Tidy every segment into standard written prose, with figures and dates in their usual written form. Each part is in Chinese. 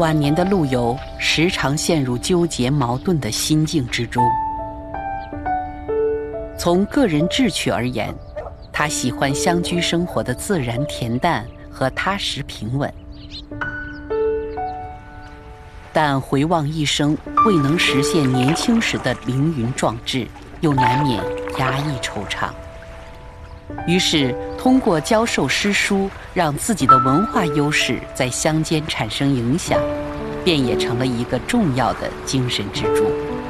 晚年的陆游时常陷入纠结矛盾的心境之中。从个人志趣而言，他喜欢乡居生活的自然恬淡和踏实平稳，但回望一生未能实现年轻时的凌云壮志，又难免压抑惆怅。于是通过教授诗书，让自己的文化优势在乡间产生影响，便也成了一个重要的精神支柱。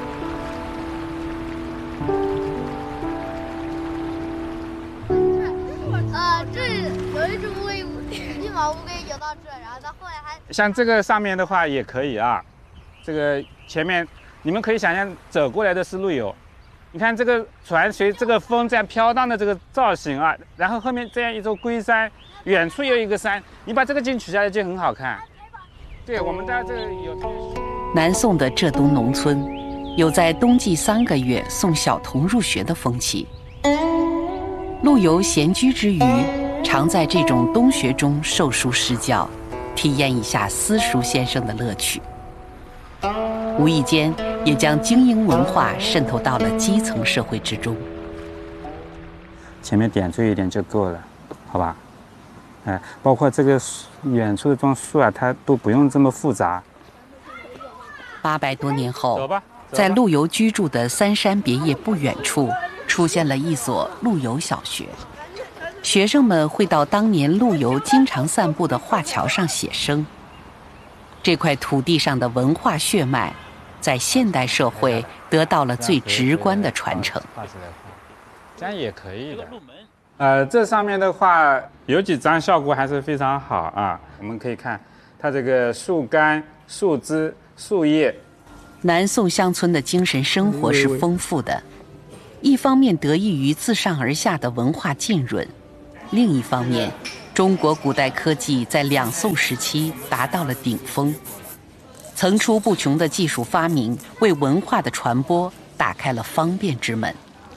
这有一只乌龟，一毛乌龟游到这，然后到后来还像这个上面的话也可以啊，这个前面你们可以想象走过来的是陆游。你看这个船随这个风这样飘荡的这个造型啊，然后后面这样一座龟山，远处有一个山，你把这个景取下来就很好看。对，我们在这个有南宋的浙东农村，有在冬季3个月送小童入学的风气。陆游闲居之余，常在这种冬学中授书施教，体验一下私塾先生的乐趣。无意间也将精英文化渗透到了基层社会之中。 前面点缀一点就够了，好吧？包括这个远处的这种树啊，它都不用这么复杂。 800多年后，在陆游居住的三山别业不远处，出现了一所陆游小学。学生们会到当年陆游经常散步的画桥上写生。这块土地上的文化血脉，在现代社会得到了最直观的传承。 这样也可以的。这上面的话有几张效果还是非常好啊。我们可以看它这个树干、树枝、树叶。 南宋乡村的精神生活是丰富的，一方面得益于自上而下的文化浸润，另一方面，中国古代科技在两宋时期达到了顶峰，层出不穷的技术发明为文化的传播打开了方便之门。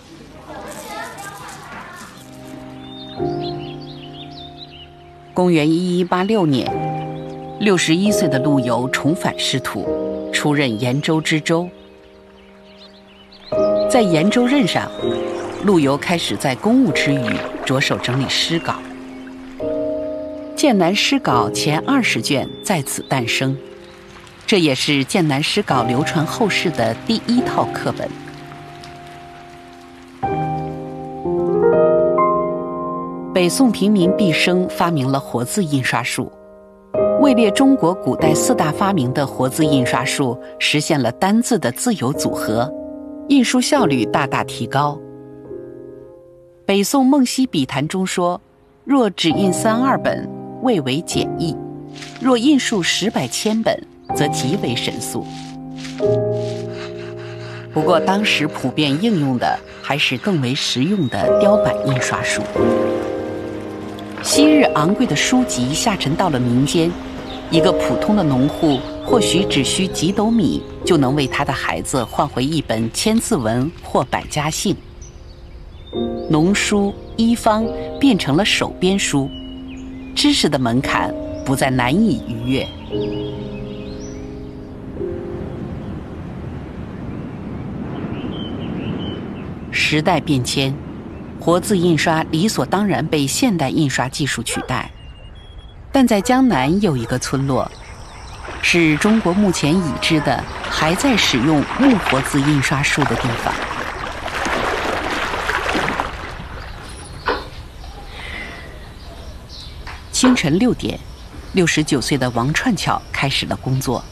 公元1186年，61岁的陆游重返仕途，出任延州知州。在延州任上，陆游开始在公务之余着手整理诗稿。剑南诗稿前20卷在此诞生，这也是剑南诗稿流传后世的第1套课本。北宋平民毕生发明了活字印刷术，位列中国古代4大发明的活字印刷术实现了单字的自由组合，印书效率大大提高。北宋梦溪笔谈中说，若只印3-2本，谓为简易；若印数10百千本，则极为神速。不过当时普遍应用的还是更为实用的雕版印刷术。昔日昂贵的书籍下沉到了民间，一个普通的农户或许只需几斗米，就能为他的孩子换回一本千字文或百家姓。农书、医方变成了手编书，知识的门槛不再难以逾越。时代变迁，活字印刷理所当然被现代印刷技术取代。但在江南有一个村落，是中国目前已知的还在使用木活字印刷术的地方。清晨6点，69岁的王串巧开始了工作。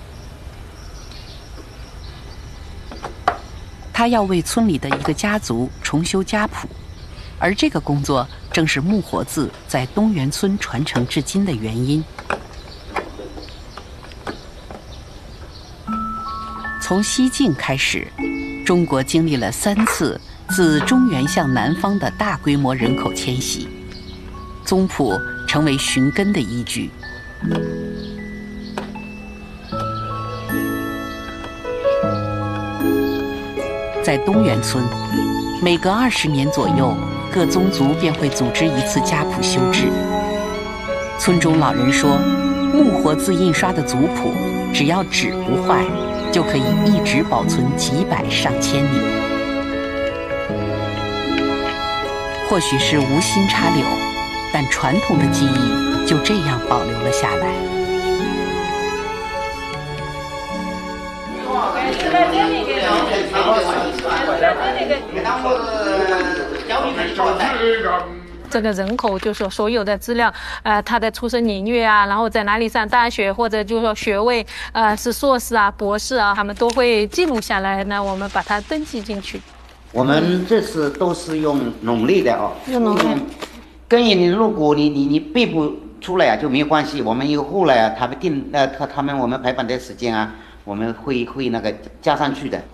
他要为村里的一个家族重修家谱，而这个工作正是木活字在东源村传承至今的原因。从西晋开始，中国经历了3次自中原向南方的大规模人口迁徙，宗谱成为寻根的依据。在东源村，每隔20年左右，各宗族便会组织一次家谱修治。村中老人说， 木活字印刷的族谱，只要纸不坏，就可以一直保存几百上千年。或许是无心插柳，但传统的技艺就这样保留了下来。 这个人口就是说所有的资料，他的出生年月啊，然后在哪里上大学，或者就是说学位，是硕士啊、博士啊，他们都会记录下来。那我们把它登记进去。 我们这次都是用农历的哦， 用农历。 跟你如果你背不出来啊，就没有关系。我们以后来啊，他们我们排版的时间啊，我们会那个加上去的。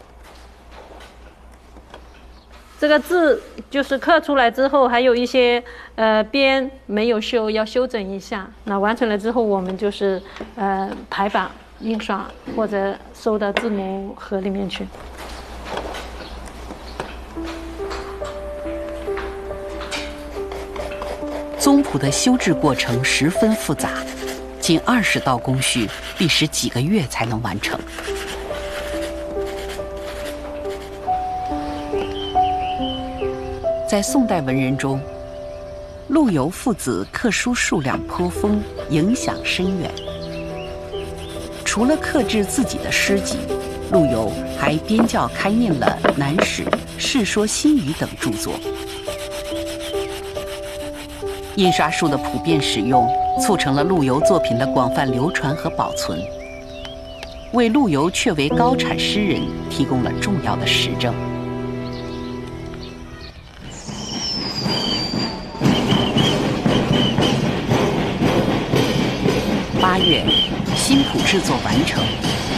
这个字就是刻出来之后，还有一些边没有修，要修整一下。那完成了之后，我们就是排版、印刷或者收到字母盒里面去。 宗谱的修制过程十分复杂，近20道工序，历时几个月才能完成。在宋代文人中，陆游父子刻书数量颇丰，影响深远。除了刻制自己的诗集，陆游还编校刊印了《南史》《世说新语》等著作。印刷术的普遍使用，促成了陆游作品的广泛流传和保存，为陆游确为高产诗人提供了重要的实证。8月，新谱制作完成，